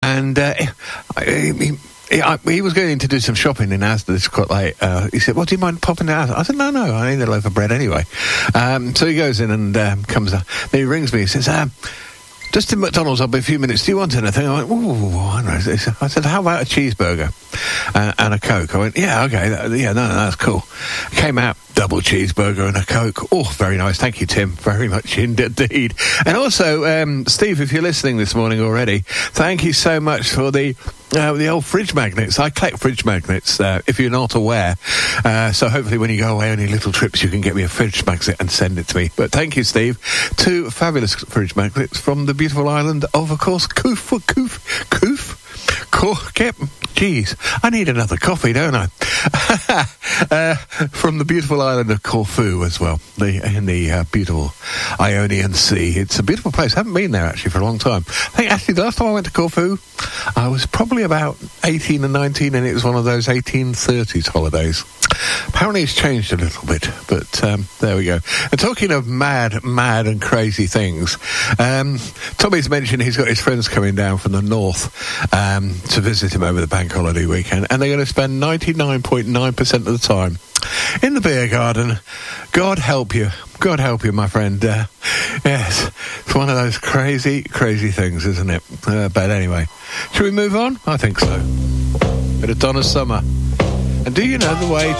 And he was going to do some shopping in Asda. It's quite late. He said, "Well, do you mind popping out?" I said, "No, I need a loaf of bread anyway." So he goes in and comes out. Then he rings me. He says, "Just in McDonald's, I'll be a few minutes. Do you want anything?" I went, "Ooh, I know." I said, "How about a cheeseburger and a Coke?" I went, "Yeah, okay. No, that's cool." Came out, double cheeseburger and a Coke. Oh, very nice. Thank you, Tim. Very much indeed. And also, Steve, if you're listening this morning already, thank you so much for the old fridge magnets. I collect fridge magnets, if you're not aware. So hopefully when you go away on your little trips, you can get me a fridge magnet and send it to me. But thank you, Steve. 2 fabulous fridge magnets from the beautiful island of course, Jeez, I need another coffee, don't I? From the beautiful island of Corfu as well, in the beautiful Ionian Sea. It's a beautiful place. I haven't been there actually for a long time. I think actually the last time I went to Corfu, I was probably about 18 and 19, and it was one of those 1830s holidays. Apparently it's changed a little bit, but there we go. And talking of mad and crazy things, Tommy's mentioned he's got his friends coming down from the north to visit him over the bank holiday weekend, and they're going to spend 99.9% of the time in the beer garden. God help you, my friend. Yes, it's one of those crazy things, isn't it? But anyway, should we move on? I think so. Bit of Donna Summer. And do you know the way